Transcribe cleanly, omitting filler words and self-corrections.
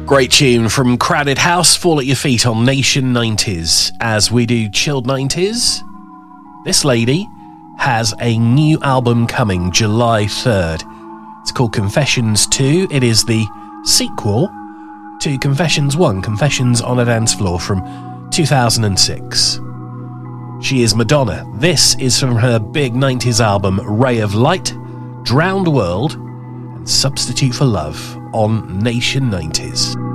Great tune from Crowded House, Fall at Your Feet on Nation 90s. As we do chilled 90s, this lady has a new album coming July 3rd. It's called Confessions 2. It is the sequel to Confessions 1, Confessions on a Dance Floor from 2006. She is Madonna. This is from her big 90s album Ray of Light, Drowned World, and Substitute for Love on Nation 90s.